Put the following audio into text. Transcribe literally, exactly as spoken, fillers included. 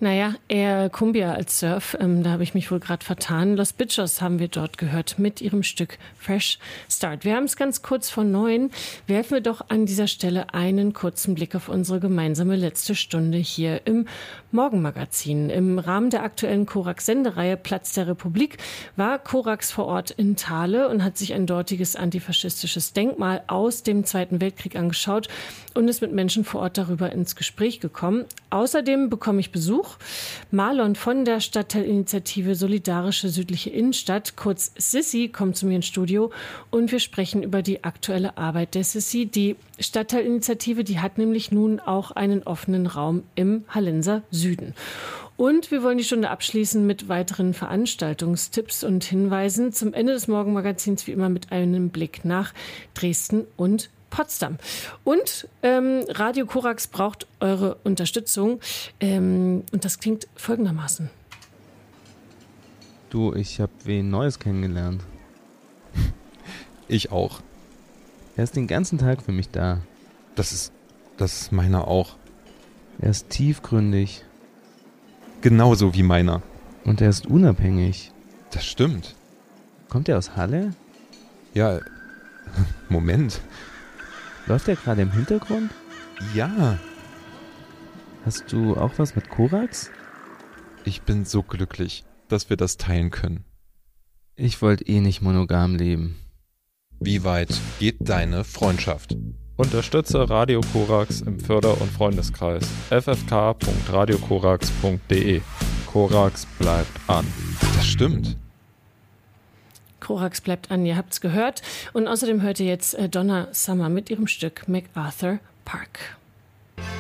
Naja, eher Cumbia als Surf. Ähm, da habe ich mich wohl gerade vertan. Los Bichos haben wir dort gehört mit ihrem Stück Fresh Start. Wir haben es ganz kurz vor neun. Werfen wir doch an dieser Stelle einen kurzen Blick auf unsere gemeinsame letzte Stunde hier im Morgenmagazin. Im Rahmen der aktuellen Korax-Sendereihe Platz der Republik war Korax vor Ort in Thale und hat sich ein dortiges antifaschistisches Denkmal aus dem Zweiten Weltkrieg angeschaut und ist mit Menschen vor Ort darüber ins Gespräch gekommen. Außerdem bekomme ich Besuch. Marlon von der Stadtteilinitiative Solidarische Südliche Innenstadt, kurz Sissi, kommt zu mir ins Studio und wir sprechen über die aktuelle Arbeit der Sissi. Die Stadtteilinitiative, die hat nämlich nun auch einen offenen Raum im Hallenser Süden. Und wir wollen die Stunde abschließen mit weiteren Veranstaltungstipps und Hinweisen. Zum Ende des Morgenmagazins wie immer mit einem Blick nach Dresden und Potsdam. Und ähm, Radio Korax braucht eure Unterstützung. Ähm, und das klingt folgendermaßen. Du, ich habe wen Neues kennengelernt. Ich auch. Er ist den ganzen Tag für mich da. Das ist, das ist meiner auch. Er ist tiefgründig. Genauso wie meiner. Und er ist unabhängig. Das stimmt. Kommt er aus Halle? Ja, Moment. Läuft er gerade im Hintergrund? Ja. Hast du auch was mit Korax? Ich bin so glücklich, dass wir das teilen können. Ich wollte eh nicht monogam leben. Wie weit geht deine Freundschaft? Unterstütze Radio Korax im Förder- und Freundeskreis f f k punkt radio korax punkt d e. Korax bleibt an. Das stimmt. Korax bleibt an, ihr habt's gehört. Und außerdem hört ihr jetzt Donna Summer mit ihrem Stück MacArthur Park.